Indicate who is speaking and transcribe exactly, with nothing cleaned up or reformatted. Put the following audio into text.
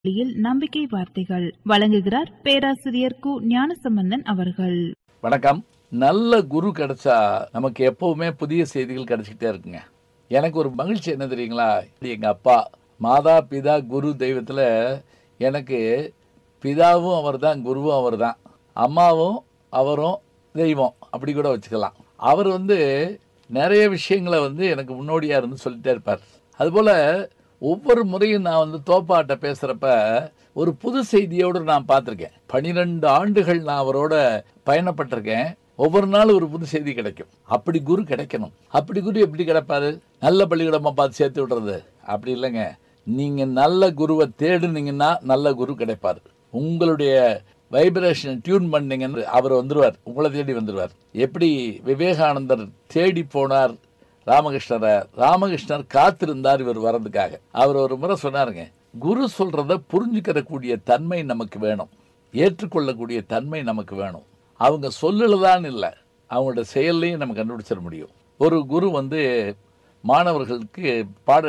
Speaker 1: பள்ளியில் நம்பிக்கை வார்த்தைகள் வழங்குகிறார் பேராசிரியர் கு ஞானசம்பந்தன் அவர்கள்.
Speaker 2: வணக்கம். நல்ல குரு கிடைச்சா நமக்கு எப்பவுமே புதிய செய்திகள் கிடைச்சிக்கிட்டே இருக்குங்க. எனக்கு ஒரு மகிழ்ச்சி என்ன தெரியுங்களா, எங்க அப்பா மாதா பிதா குரு தெய்வத்துல எனக்கு பிதாவும் அவர் தான், குருவும் அவர் தான், அம்மாவும் அவரும் தெய்வம், அப்படி கூட வச்சுக்கலாம். அவர் வந்து நிறைய விஷயங்களை வந்து எனக்கு முன்னோடியா இருந்து சொல்லிட்டே இருப்பார். அதுபோல ஒவ்வொரு முறையும் நான் வந்து தோப்பாட்ட பேசுறப்ப ஒரு புது செய்தியோடு நான் பார்த்திருக்கேன். பனிரெண்டு ஆண்டுகள் நான் அவரோட பயணப்பட்டிருக்கேன். ஒவ்வொரு நாளும் ஒரு புது செய்தி கிடைக்கும். அப்படி குரு கிடைக்கணும். அப்படி குரு எப்படி கிடைப்பாரு? நல்ல பள்ளிக்கூடமா பார்த்து சேர்த்து விடுறது அப்படி இல்லைங்க. நீங்க நல்ல குருவை தேடுனீங்கன்னா நல்ல குரு கிடைப்பாரு. உங்களுடைய வைப்ரேஷன் டியூன் பண்ணீங்கன்னு அவர் வந்துருவார், உங்களை தேடி வந்துருவார். எப்படி விவேகானந்தர் தேடி போனார் ராமகிருஷ்ணரை, ராமகிருஷ்ணர் காத்திருந்தார் இவர் வர்றதுக்காக. அவர் ஒரு முறை சொன்னாருங்க, குரு சொல்றத புரிஞ்சுக்கிறக்கூடிய தன்மை நமக்கு வேணும், ஏற்றுக்கொள்ளக்கூடிய தன்மை நமக்கு வேணும். அவங்க சொல்லலதான் இல்லை, அவங்களோட செயல்லையும் நம்ம கண்டுபிடிச்சிட முடியும். ஒரு குரு வந்து மாணவர்களுக்கு பாட